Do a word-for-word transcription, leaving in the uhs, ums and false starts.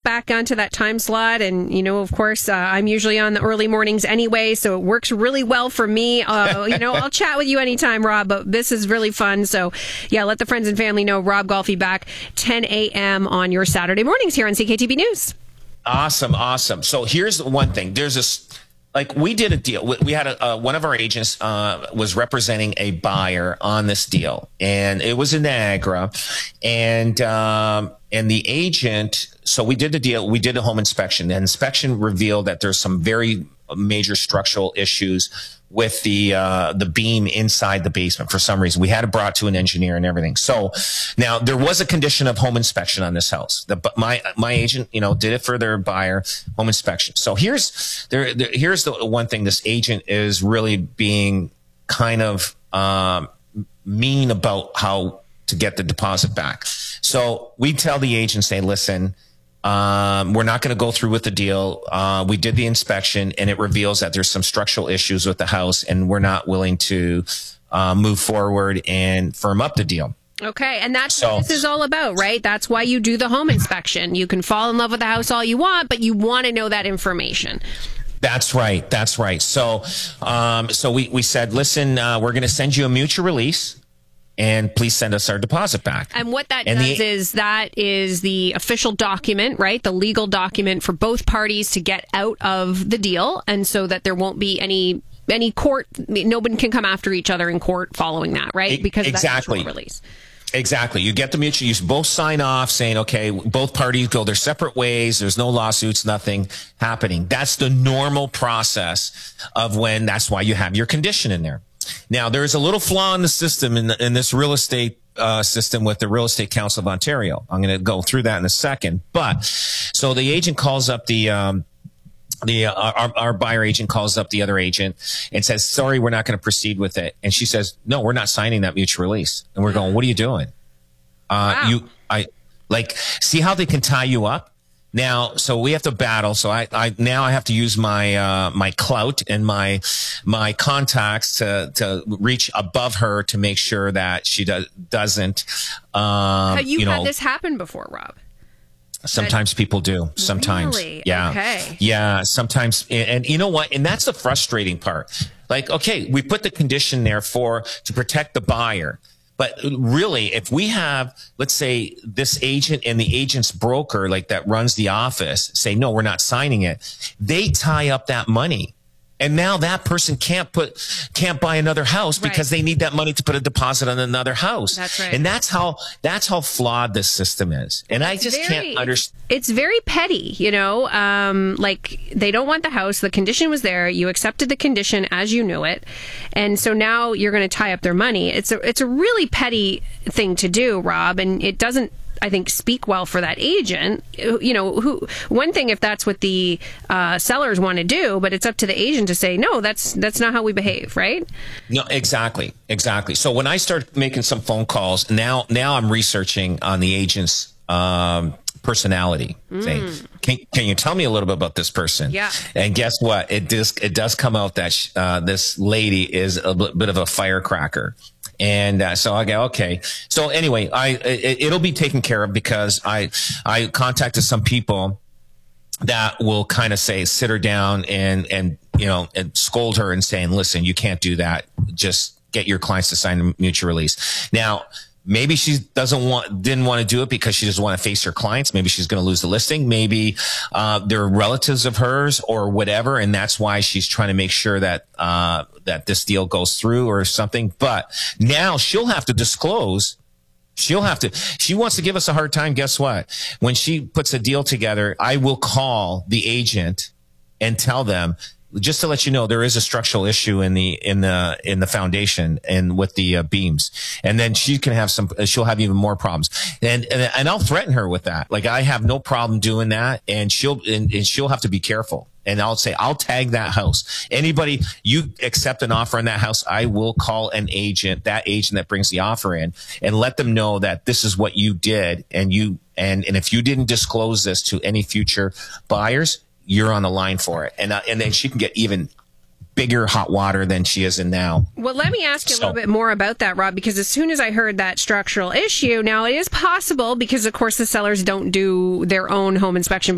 back onto that time slot. And, you know, of course, uh, I'm usually on the early mornings anyway, so it works really well for me. Uh, you know, I'll chat with you anytime, Rob, but this is really fun. So, yeah, let the friends and family know. Rob Golfi back ten a.m. on your Saturday mornings here on C K T B News. Awesome, awesome. So here's the one thing. There's this, like, we did a deal. We, we had a, uh, one of our agents uh, was representing a buyer on this deal, and it was in Niagara, and um, and the agent. So we did the deal. We did a home inspection. The inspection revealed that there's some very major structural issues with the uh, the beam inside the basement for some reason. We had it brought to an engineer and everything. So now there was a condition of home inspection on this house. The, but my my agent, you know, did it for their buyer, home inspection. So here's there, there here's the one thing. This agent is really being kind of um, mean about how to get the deposit back. So we tell the agent, say, listen, Um, we're not going to go through with the deal. Uh, we did the inspection, and it reveals that there's some structural issues with the house, and we're not willing to uh, move forward and firm up the deal. Okay, and that's So- what this is all about, right? That's why you do the home inspection. You can fall in love with the house all you want, but you want to know that information. That's right. That's right. So, um, so we, we said, listen, uh, we're going to send you a mutual release, and please send us our deposit back. And what that And does the- is that is the official document, right? The legal document for both parties to get out of the deal, and so that there won't be any any court. Nobody can come after each other in court following that, right? Because of that Exactly. mutual release. Exactly. You get the mutual, you both sign off saying, okay, both parties go their separate ways. There's no lawsuits, nothing happening. That's the normal process of when, that's why you have your condition in there. Now, there's a little flaw in the system, in, the, in this real estate uh, system with the Real Estate Council of Ontario. I'm going to go through that in a second. But so the agent calls up the, um, the uh, our, our buyer agent calls up the other agent and says, sorry, we're not going to proceed with it. And she says, no, we're not signing that mutual release. And we're going, what are you doing? Uh, Wow. you, I like, see how they can tie you up? Now, so we have to battle. So I, I now I have to use my uh, my clout and my my contacts to to reach above her to make sure that she does doesn't. Um, Have you, you know, had this happen before, Rob? sometimes people do. Sometimes, Really? yeah, Okay. yeah. Sometimes, and, and you know what? And that's the frustrating part. Like, okay, we put the condition there for to protect the buyer. But really, if we have, let's say, this agent and the agent's broker, like that runs the office, say, no, we're not signing it, they tie up that money. And now that person can't put, can't buy another house because Right. they need that money to put a deposit on another house. That's right. And that's how, that's how flawed this system is. And I just Very- can't understand. It's very petty, you know, um, like they don't want the house. The condition was there. You accepted the condition as you knew it. And so now you're going to tie up their money. It's a, it's a really petty thing to do, Rob. And it doesn't, I think, speak well for that agent. You know, who, one thing if that's what the uh, sellers want to do, but it's up to the agent to say, no, that's, that's not how we behave. Right. No, exactly. Exactly. So when I start making some phone calls now, now I'm researching on the agent's, um, personality. Mm. Say, can, can you tell me a little bit about this person? Yeah. And guess what? It does, it does come out that, sh- uh, this lady is a bit bit of a firecracker. And uh, so I go, okay. So anyway, I it, it'll be taken care of because I I contacted some people that will kind of say, sit her down and and you know and scold her and saying, listen, you can't do that. Just get your clients to sign a mutual release. Now, maybe she doesn't want, didn't want to do it because she doesn't want to face her clients. Maybe she's going to lose the listing. Maybe uh, they're relatives of hers or whatever, and that's why she's trying to make sure that uh, that this deal goes through or something. But now she'll have to disclose. She'll have to. She wants to give us a hard time. Guess what? When she puts a deal together, I will call the agent and tell them, just to let you know, there is a structural issue in the in the in the foundation and with the uh, beams, and then she can have some. She'll have even more problems, and, and and I'll threaten her with that. Like, I have no problem doing that, and she'll and, and she'll have to be careful. And I'll say, I'll tag that house. Anybody you accept an offer on that house, I will call an agent, that agent that brings the offer in, and let them know that this is what you did, and you and and if you didn't disclose this to any future buyers, you're on the line for it. And, uh, and then she can get even bigger hot water than she is in now. Well, let me ask you a So- little bit more about that, Rob, because as soon as I heard that structural issue, now it is possible because, of course, the sellers don't do their own home inspection